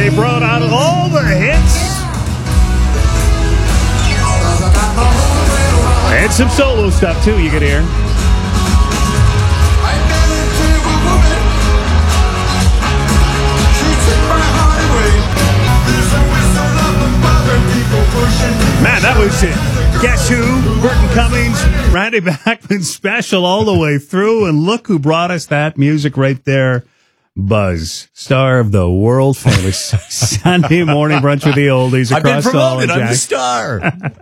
They brought out all the hits. And some solo stuff, too, you can hear. Man, that was it. Guess Who? Burton Cummings, Randy Bachman special all the way through. And look who brought us that music right there. Buzz, star of the world famous Sunday morning brunch with the oldies across all of Jack. I'm the star.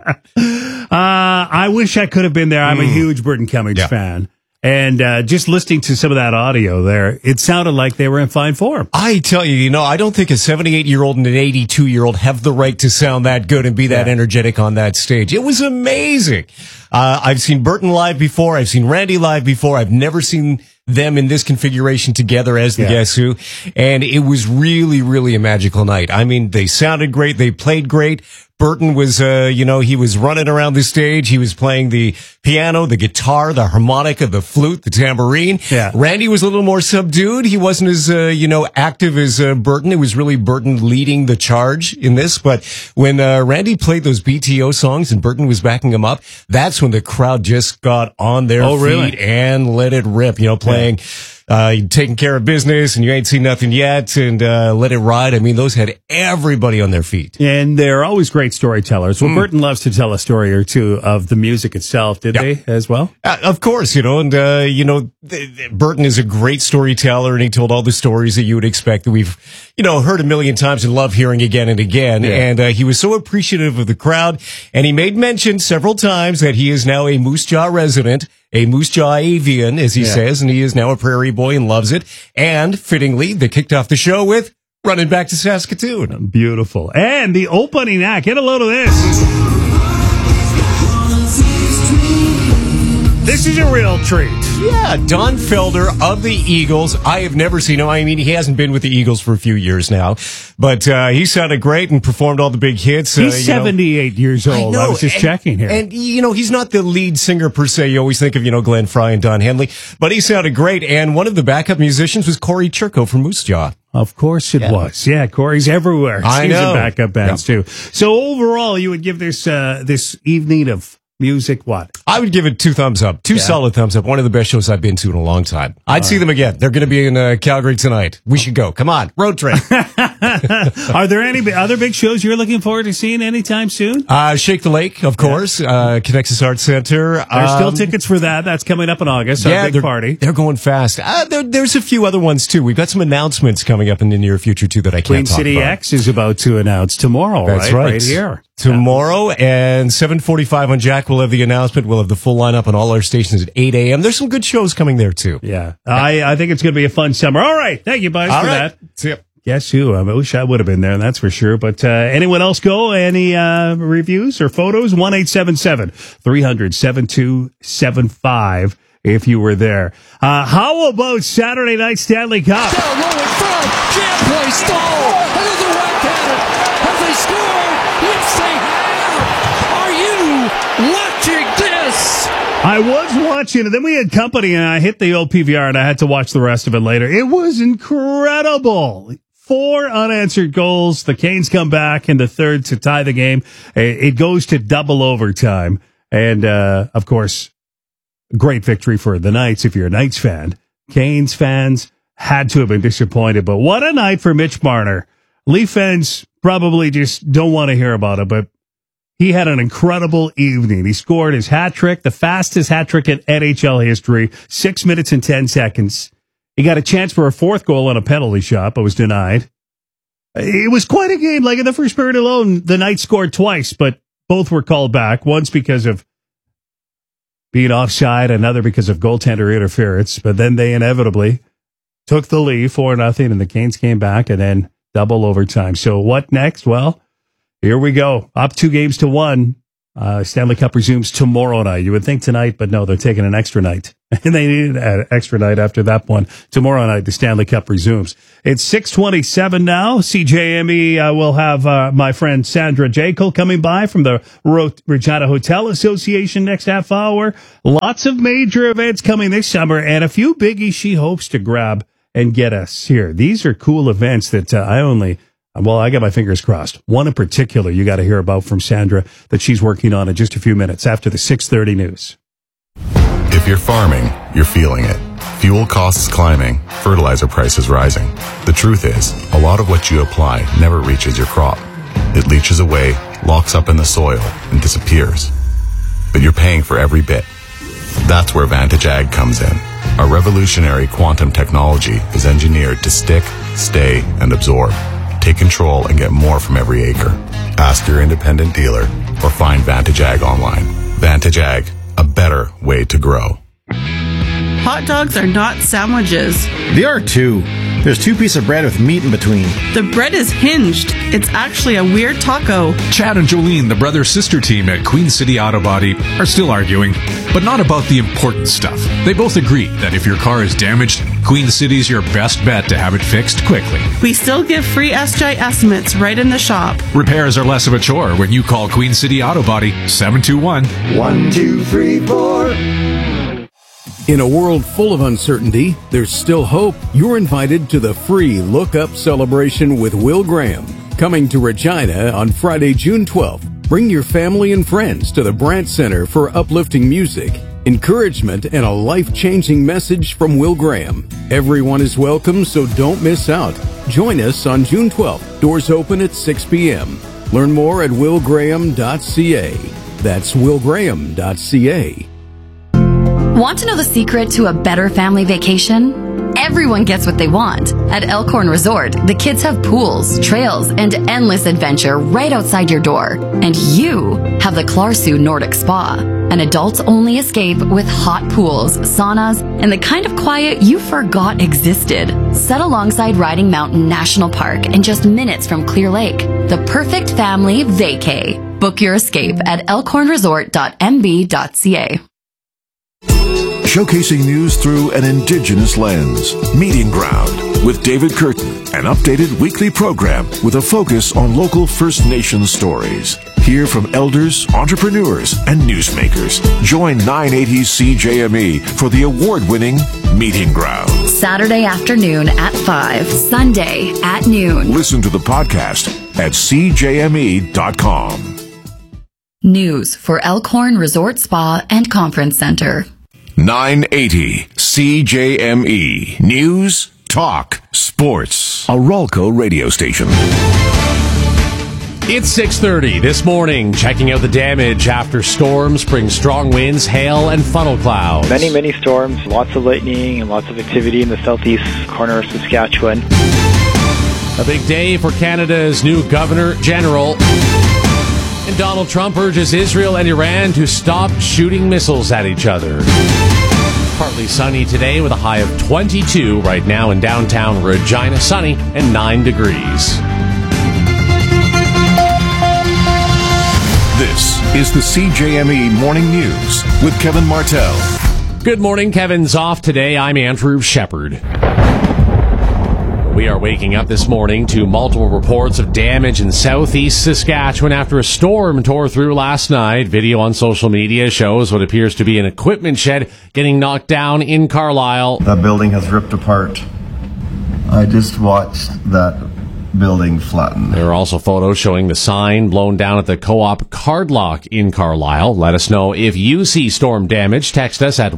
I wish I could have been there. I'm a huge Burton Cummings fan. And just listening to some of that audio there, it sounded like they were in fine form. I tell you, I don't think a 78-year-old and an 82-year-old have the right to sound that good and be that energetic on that stage. It was amazing. I've seen Burton live before. I've seen Randy live before. I've never seen them in this configuration together as the Guess Who. And it was really, really a magical night. I mean, they sounded great. They played great. Burton was, he was running around the stage. He was playing the piano, the guitar, the harmonica, the flute, the tambourine. Yeah. Randy was a little more subdued. He wasn't as, active as Burton. It was really Burton leading the charge in this. But when Randy played those BTO songs and Burton was backing him up, that's when the crowd just got on their feet and let it rip, playing Taking Care of Business and You Ain't Seen Nothing Yet and Let It Ride. I mean, those had everybody on their feet. And they're always great storytellers. Well, Burton loves to tell a story or two of the music itself. Did they as well? Of course, Burton is a great storyteller, and he told all the stories that you would expect that we've, heard a million times and love hearing again and again. Yeah. And he was so appreciative of the crowd, and he made mention several times that he is now a Moose Jaw resident, a Moose Jaw avian, as he says, and he is now a prairie boy and loves it. And fittingly, they kicked off the show with Running Back to Saskatoon. Beautiful. And the opening act, get a load of this. This is a real treat. Yeah, Don Felder of the Eagles. I have never seen him. I mean, he hasn't been with the Eagles for a few years now, but he sounded great and performed all the big hits. He's 78 years old. I was just checking here. And, he's not the lead singer per se. You always think of, Glenn Frey and Don Henley, but he sounded great. And one of the backup musicians was Corey Churko from Moose Jaw. Of course it was. Yeah, Corey's everywhere. I know. He's in backup bands too. So overall, you would give this this evening of music what? I would give it 2 thumbs up. 2 solid thumbs up. One of the best shows I've been to in a long time. I'd see them again. They're going to be in Calgary tonight. We should go. Come on. Road trip. Are there any other big shows you're looking forward to seeing anytime soon? Shake the Lake, of course. Connexus Arts Center. There's still tickets for that. That's coming up in August. Our big party. They're going fast. There's a few other ones too. We've got some announcements coming up in the near future too that I can't talk about. Queen City X is about to announce tomorrow. That's right. Right here. Tomorrow and 7:45 on Jack. We'll have the announcement. We'll have the full lineup on all our stations at 8 a.m. There's some good shows coming there too. Yeah. I think it's going to be a fun summer. All right. Thank you, Buzz, for that. See ya. Guess Who? I wish I would have been there, that's for sure. But anyone else go? Any reviews or photos? 1-877-300-7275 if you were there. How about Saturday night Stanley Cup? Down low in front. Jam play stall. Another right-hander. Have they scored? Yes, they have. Are you watching this? I was watching it. Then we had company, and I hit the old PVR, and I had to watch the rest of it later. It was incredible. 4 unanswered goals. The Canes come back in the third to tie the game. It goes to double overtime. And, of course, great victory for the Knights if you're a Knights fan. Canes fans had to have been disappointed. But what a night for Mitch Marner. Leaf fans probably just don't want to hear about it, but he had an incredible evening. He scored his hat trick, the fastest hat trick in NHL history, 6 minutes and 10 seconds. He got a chance for a 4th goal on a penalty shot, but was denied. It was quite a game. Like in the first period alone, the Knights scored twice, but both were called back. Once because of being offside, another because of goaltender interference. But then they inevitably took the lead 4-0, and the Canes came back and then double overtime. So what next? Well, here we go. Up 2-1. Stanley Cup resumes tomorrow night. You would think tonight, but no, they're taking an extra night. And they needed an extra night after that one. Tomorrow night, the Stanley Cup resumes. It's 6:27 now. CJME will have my friend Sandra Jekyll coming by from the Regina Hotel Association next half hour. Lots of major events coming this summer, and a few biggies she hopes to grab and get us here. These are cool events that I only Well, I got my fingers crossed. One in particular you got to hear about from Sandra that she's working on in just a few minutes after the 6:30 news. If you're farming, you're feeling it. Fuel costs climbing, fertilizer prices rising. The truth is, a lot of what you apply never reaches your crop. It leaches away, locks up in the soil, and disappears. But you're paying for every bit. That's where Vantage Ag comes in. Our revolutionary quantum technology is engineered to stick, stay, and absorb. Take control and get more from every acre. Ask your independent dealer or find Vantage Ag online. Vantage Ag, a better way to grow. Hot dogs are not sandwiches. They are too. There's 2 pieces of bread with meat in between. The bread is hinged. It's actually a weird taco. Chad and Jolene, the brother-sister team at Queen City Auto Body, are still arguing, but not about the important stuff. They both agree that if your car is damaged, Queen City's your best bet to have it fixed quickly. We still give free SGI estimates right in the shop. Repairs are less of a chore when you call Queen City Auto Body 721 1234. In a world full of uncertainty, there's still hope. You're invited to the free Look Up celebration with Will Graham, coming to Regina on Friday, June 12th. Bring your family and friends to the Brandt Center for uplifting music, encouragement, and a life-changing message from Will Graham. Everyone is welcome, so don't miss out. Join us on June 12th. Doors open at 6 p.m. Learn more at willgraham.ca. That's willgraham.ca. Want to know the secret to a better family vacation? Everyone gets what they want. At Elkhorn Resort, the kids have pools, trails, and endless adventure right outside your door. And you have the Klarsu Nordic Spa, an adults-only escape with hot pools, saunas, and the kind of quiet you forgot existed. Set alongside Riding Mountain National Park and just minutes from Clear Lake. The perfect family vacay. Book your escape at elkhornresort.mb.ca. Showcasing news through an Indigenous lens. Meeting Ground with David Curtin, an updated weekly program with a focus on local First Nations stories. Hear from elders, entrepreneurs, and newsmakers. Join 980 CJME for the award-winning Meeting Ground. Saturday afternoon at 5, Sunday at noon. Listen to the podcast at cjme.com. News for Elkhorn Resort Spa and Conference Center. 980 CJME. News, talk, sports. A Ralco radio station. It's 6:30 this morning. Checking out the damage after storms bring strong winds, hail, and funnel clouds. Many storms, lots of lightning, and lots of activity in the southeast corner of Saskatchewan. A big day for Canada's new Governor General. And Donald Trump urges Israel and Iran to stop shooting missiles at each other. Partly sunny today with a high of 22 right now in downtown Regina. Sunny and 9 degrees. This is the CJME Morning News with Kevin Martell. Good morning. Kevin's off today. I'm Andrew Shepard. We are waking up this morning to multiple reports of damage in southeast Saskatchewan after a storm tore through last night. Video on social media shows what appears to be an equipment shed getting knocked down in Carlisle. That building has ripped apart. I just watched that building flatten. There are also photos showing the sign blown down at the Co-op Cardlock in Carlisle. Let us know if you see storm damage. Text us at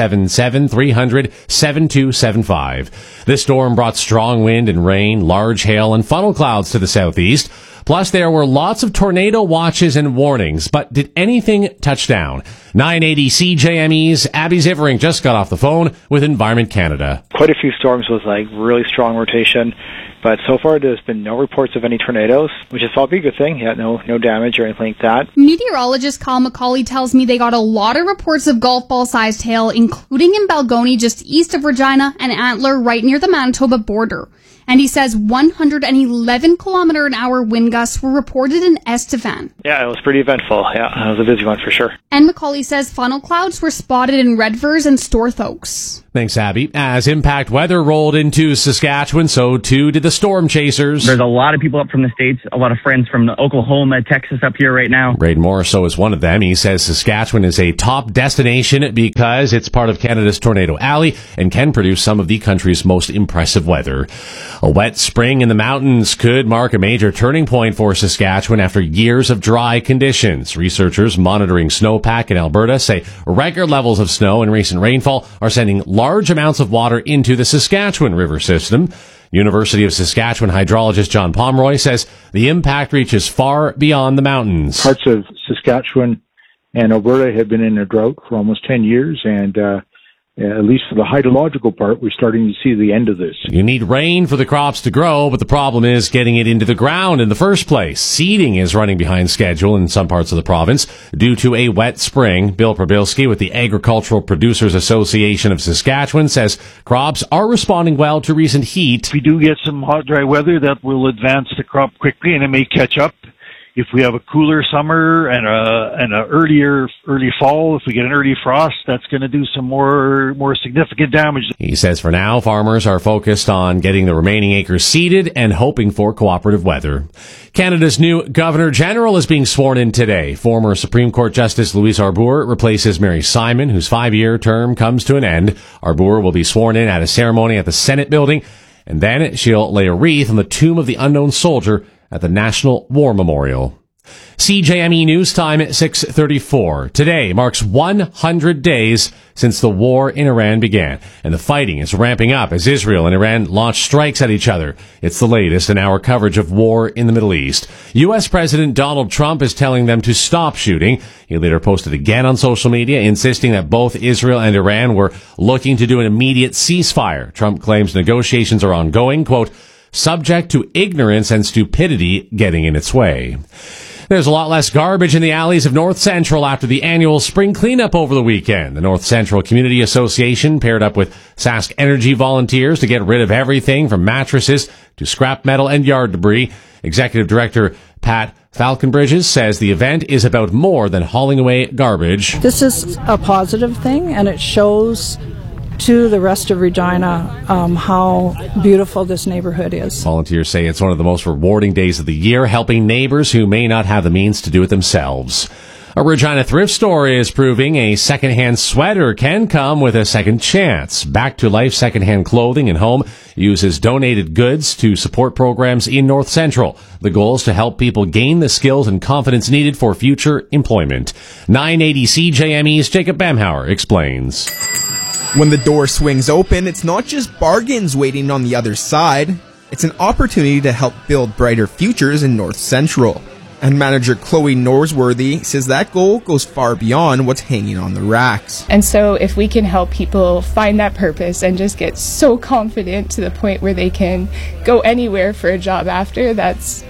1-877-300-7275. This storm brought strong wind and rain, large hail, and funnel clouds to the southeast. Plus, there were lots of tornado watches and warnings. But did anything touch down? 980 CJME's Abby Zivering just got off the phone with Environment Canada. Quite a few storms with really strong rotation. But so far, there's been no reports of any tornadoes, which is probably a good thing. Yeah, no damage or anything like that. Meteorologist Kyle McCauley tells me they got a lot of reports of golf ball-sized hail, including in Balgony, just east of Regina, and Antler, right near the Manitoba border. And he says 111-kilometer-an-hour wind gusts were reported in Estevan. Yeah, it was pretty eventful. Yeah, it was a busy one for sure. And McCauley says funnel clouds were spotted in Redvers and Storthoaks. Thanks, Abby. As impact weather rolled into Saskatchewan, so too did the storm chasers. There's a lot of people up from the States, a lot of friends from Oklahoma, Texas up here right now. Braden Morrisseau is one of them. He says Saskatchewan is a top destination because it's part of Canada's Tornado Alley and can produce some of the country's most impressive weather. A wet spring in the mountains could mark a major turning point for Saskatchewan after years of dry conditions. Researchers monitoring snowpack in Alberta say record levels of snow and recent rainfall are sending large amounts of water into the Saskatchewan River system. University of Saskatchewan hydrologist John Pomeroy says the impact reaches far beyond the mountains. Parts of Saskatchewan and Alberta have been in a drought for almost 10 years, and at least for the hydrological part, we're starting to see the end of this. You need rain for the crops to grow, but the problem is getting it into the ground in the first place. Seeding is running behind schedule in some parts of the province due to a wet spring. Bill Probilski with the Agricultural Producers Association of Saskatchewan says crops are responding well to recent heat. If we do get some hot, dry weather, that will advance the crop quickly, and it may catch up. If we have a cooler summer and a early fall, if we get an early frost, that's going to do some more significant damage. He says for now, farmers are focused on getting the remaining acres seeded and hoping for cooperative weather. Canada's new Governor General is being sworn in today. Former Supreme Court Justice Louise Arbour replaces Mary Simon, whose 5-year term comes to an end. Arbour will be sworn in at a ceremony at the Senate building, and then she'll lay a wreath on the tomb of the unknown soldier at the National War Memorial. CJME News Time at 6:34. Today marks 100 days since the war in Iran began, and the fighting is ramping up as Israel and Iran launch strikes at each other. It's the latest in our coverage of war in the Middle East. U.S. President Donald Trump is telling them to stop shooting. He later posted again on social media, insisting that both Israel and Iran were looking to do an immediate ceasefire. Trump claims negotiations are ongoing, quote, subject to ignorance and stupidity getting in its way. There's a lot less garbage in the alleys of North Central after the annual spring cleanup over the weekend. The North Central Community Association paired up with Sask Energy volunteers to get rid of everything from mattresses to scrap metal and yard debris. Executive Director Pat Falconbridges says the event is about more than hauling away garbage. This is a positive thing, and it shows to the rest of Regina how beautiful this neighborhood is. Volunteers say it's one of the most rewarding days of the year, helping neighbors who may not have the means to do it themselves. A Regina thrift store is proving a secondhand sweater can come with a second chance. Back to Life Secondhand Clothing and Home uses donated goods to support programs in North Central. The goal is to help people gain the skills and confidence needed for future employment. 980 CJME's Jacob Bamhauer explains. When the door swings open, it's not just bargains waiting on the other side. It's an opportunity to help build brighter futures in North Central. And manager Chloe Norsworthy says that goal goes far beyond what's hanging on the racks. And so if we can help people find that purpose and just get so confident to the point where they can go anywhere for a job after, that's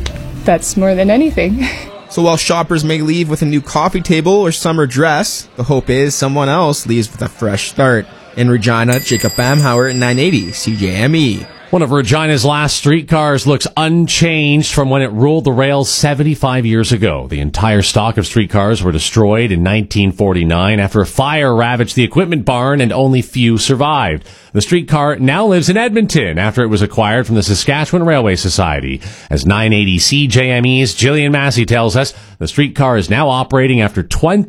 more than anything. So while shoppers may leave with a new coffee table or summer dress, the hope is someone else leaves with a fresh start. In Regina, Jacob Bamhauer, 980 CJME. One of Regina's last streetcars looks unchanged from when it ruled the rails 75 years ago. The entire stock of streetcars were destroyed in 1949 after a fire ravaged the equipment barn and only few survived. The streetcar now lives in Edmonton after it was acquired from the Saskatchewan Railway Society. As 980 CJME's Jillian Massey tells us, the streetcar is now operating after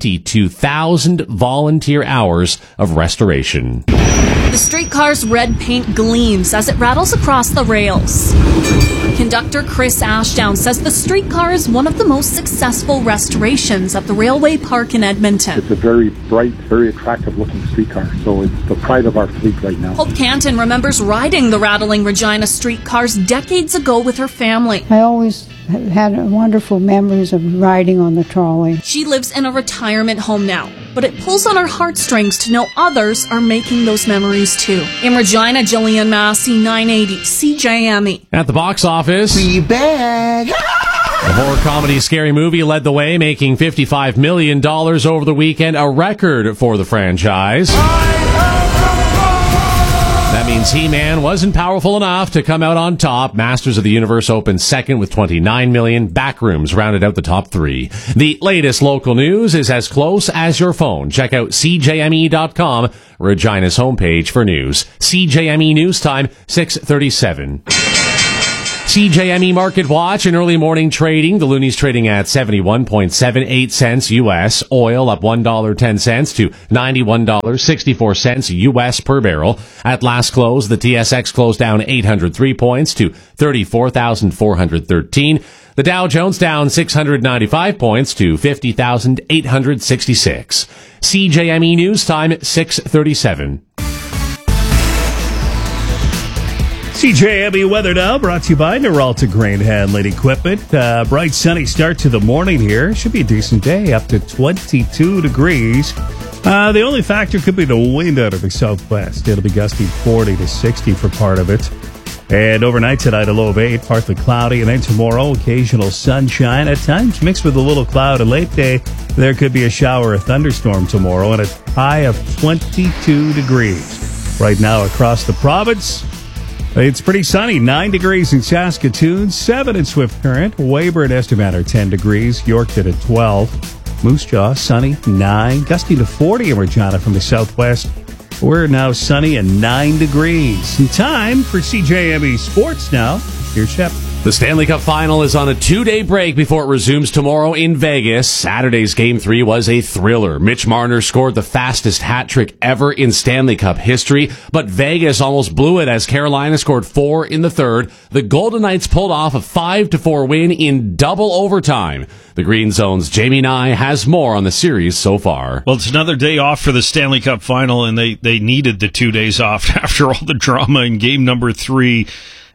22,000 volunteer hours of restoration. The streetcar's red paint gleams as it rattles across the rails. Conductor Chris Ashdown says the streetcar is one of the most successful restorations at the Railway Park in Edmonton. It's a very bright, very attractive looking streetcar, so it's the pride of our fleet right now. Hope Canton remembers riding the rattling Regina streetcars decades ago with her family. I always had wonderful memories of riding on the trolley. She lives in a retirement home now, but it pulls on her heartstrings to know others are making those memories too. In Regina, Jillian Massey, 980 CJME. At the box office, Fleabag. The horror comedy Scary Movie led the way, making $55 million over the weekend, a record for the franchise. That means He-Man wasn't powerful enough to come out on top. Masters of the Universe opened second with 29 million. Backrooms rounded out the top three. The latest local news is as close as your phone. Check out CJME.com, Regina's homepage for news. CJME News Time, 6:37. CJME Market Watch in early morning trading. The Looney's trading at 71.78 cents U.S. Oil up $1.10 to $91.64 U.S. per barrel. At last close, the TSX closed down 803 points to 34,413. The Dow Jones down 695 points to 50,866. CJME News Time, 6:37. CJME weather now brought to you by Noralta Grain Handling Equipment. Bright sunny start to the morning here. Should be a decent day, up to 22 degrees. The only factor could be the wind out of the southwest. It'll be gusting 40 to 60 for part of it. And overnight tonight, a low of 8, partly cloudy. And then tomorrow, occasional sunshine, at times mixed with a little cloud. A late day, there could be a shower or thunderstorm tomorrow, and a high of 22 degrees. Right now across the province, it's pretty sunny. 9 degrees in Saskatoon, 7 in Swift Current. Weyburn, Estevan are 10 degrees. Yorkton at 12. Moose Jaw, sunny, 9. Gusting to 40 in Regina from the southwest. We're now sunny and 9 degrees. And time for CJME Sports now. Here's Shep. The Stanley Cup Final is on a 2-day break before it resumes tomorrow in Vegas. Saturday's Game 3 was a thriller. Mitch Marner scored the fastest hat trick ever in Stanley Cup history, but Vegas almost blew it as Carolina scored 4 in the third. The Golden Knights pulled off a 5-4 win in double overtime. The Green Zone's Jamie Nye has more on the series so far. Well, it's another day off for the Stanley Cup Final, and they needed the 2 days off after all the drama in game number 3.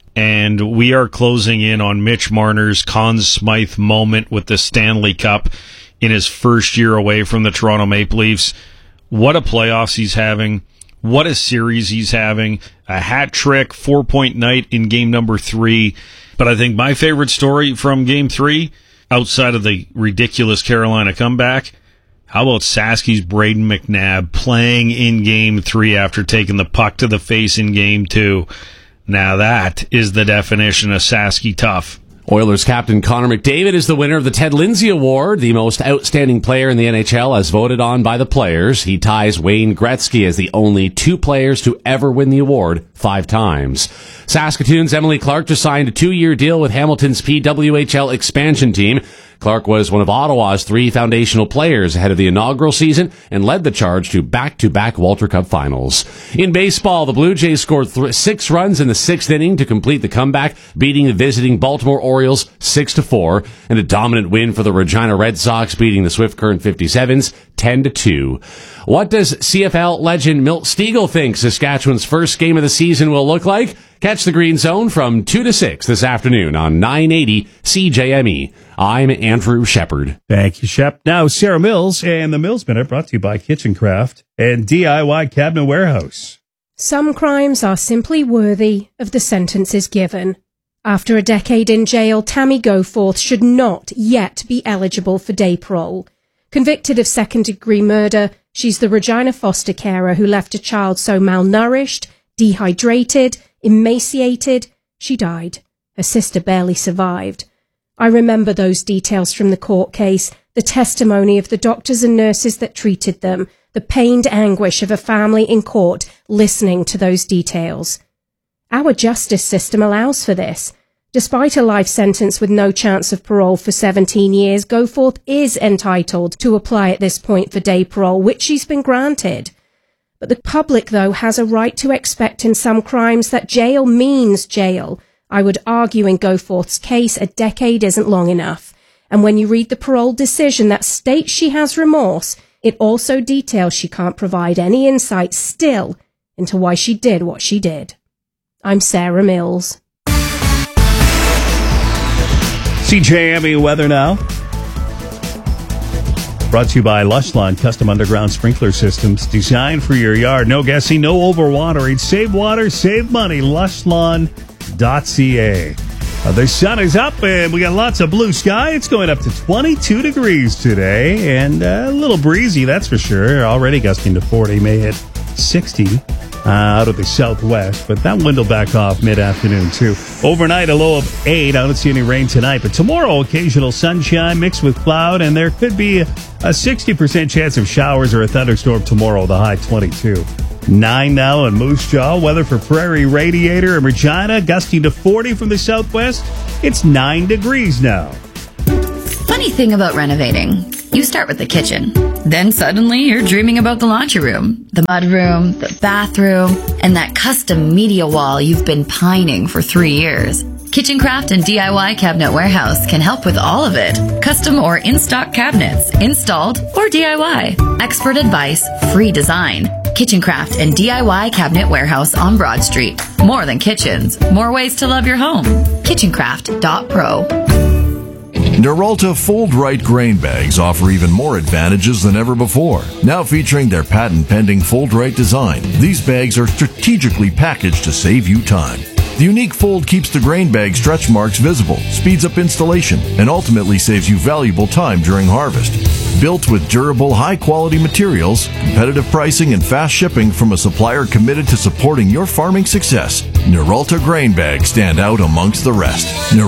And we are closing in on Mitch Marner's Conn Smythe moment with the Stanley Cup in his first year away from the Toronto Maple Leafs. What a playoffs he's having. What a series he's having. A hat trick, 4-point night in game number 3. But I think my favorite story from game 3, outside of the ridiculous Carolina comeback, how about Saski's Braden McNabb playing in game 3 after taking the puck to the face in game 2? Now that is the definition of Sasky tough. Oilers captain Connor McDavid is the winner of the Ted Lindsay Award, the most outstanding player in the NHL as voted on by the players. He ties Wayne Gretzky as the only 2 players to ever win the award 5 times. Saskatoon's Emily Clark just signed a 2-year deal with Hamilton's PWHL expansion team. Clark was one of Ottawa's 3 foundational players ahead of the inaugural season and led the charge to back-to-back Walter Cup finals. In baseball, the Blue Jays scored 6 runs in the 6th inning to complete the comeback, beating the visiting Baltimore Orioles 6-4, and a dominant win for the Regina Red Sox, beating the Swift Current 57s 10-2. What does CFL legend Milt Stegall think Saskatchewan's first game of the season will look like? Catch the Green Zone from 2 to 6 this afternoon on 980 CJME. I'm Andrew Shepard. Thank you, Shep. Now, Sarah Mills and the Mills Minute brought to you by Kitchen Craft and DIY Cabinet Warehouse. Some crimes are simply worthy of the sentences given. After a decade in jail, Tammy Goforth should not yet be eligible for day parole. Convicted of second-degree murder, she's the Regina foster carer who left a child so malnourished, dehydrated, emaciated, she died. Her sister barely survived. I remember those details from the court case, the testimony of the doctors and nurses that treated them, the pained anguish of a family in court listening to those details. Our justice system allows for this. Despite a life sentence with no chance of parole for 17 years, Goforth is entitled to apply at this point for day parole, which she's been granted. But the public, though, has a right to expect in some crimes that jail means jail. I would argue in Goforth's case a decade isn't long enough. And when you read the parole decision that states she has remorse, it also details she can't provide any insight still into why she did what she did. I'm Sarah Mills. CJME weather now. Brought to you by Lush Lawn Custom Underground Sprinkler Systems, designed for your yard. No guessing, no overwatering. Save water, save money. Lushlawn.ca. The sun is up, and we got lots of blue sky. It's going up to 22 degrees today, and a little breezy, that's for sure. Already gusting to 40, may hit 60 out of the southwest, but that wind will back off mid-afternoon too. Overnight, a low of 8. I don't see any rain tonight, but tomorrow, occasional sunshine mixed with cloud, and there could be a 60% chance of showers or a thunderstorm tomorrow, the high 22. 9 now in Moose Jaw. Weather for Prairie Radiator and Regina, gusting to 40 from the southwest. It's 9 degrees now. Funny thing about renovating. You start with the kitchen. Then suddenly you're dreaming about the laundry room, the mudroom, the bathroom, and that custom media wall you've been pining for 3 years. KitchenCraft and DIY Cabinet Warehouse can help with all of it. Custom or in-stock cabinets, installed or DIY. Expert advice, free design. KitchenCraft and DIY Cabinet Warehouse on Broad Street. More than kitchens, more ways to love your home. KitchenCraft.pro. Noralta Fold Right grain bags offer even more advantages than ever before. Now featuring their patent-pending Fold Right design, these bags are strategically packaged to save you time. The unique fold keeps the grain bag stretch marks visible, speeds up installation, and ultimately saves you valuable time during harvest. Built with durable, high-quality materials, competitive pricing, and fast shipping from a supplier committed to supporting your farming success, Noralta grain bags stand out amongst the rest.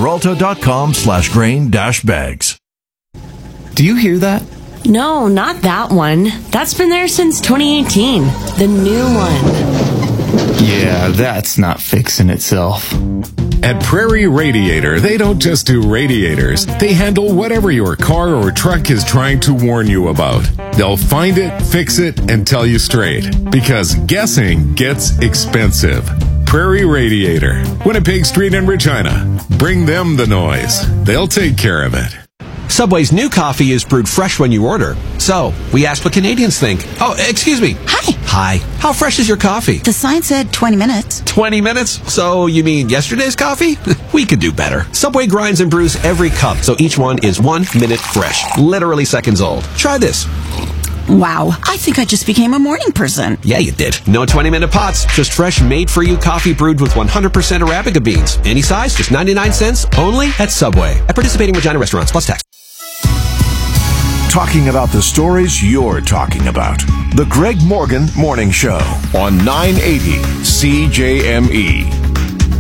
Noralta.com/grain-bags. Do you hear that? No, not that one. That's been there since 2018. The new one. Yeah, that's not fixing itself. At Prairie Radiator, they don't just do radiators. They handle whatever your car or truck is trying to warn you about. They'll find it, fix it, and tell you straight. Because guessing gets expensive. Prairie Radiator, Winnipeg Street in Regina. Bring them the noise. They'll take care of it. Subway's new coffee is brewed fresh when you order. So, we asked what Canadians think. Oh, excuse me. Hi. Hi. How fresh is your coffee? The sign said 20 minutes. 20 minutes? So, you mean yesterday's coffee? We could do better. Subway grinds and brews every cup, so each one is 1 minute fresh. Literally seconds old. Try this. Wow, I think I just became a morning person. Yeah, you did. No 20-minute pots, just fresh, made-for-you coffee brewed with 100% Arabica beans. Any size, just 99 cents, only at Subway. At participating Regina restaurants, plus tax. Talking about the stories you're talking about. The Greg Morgan Morning Show on 980 CJME.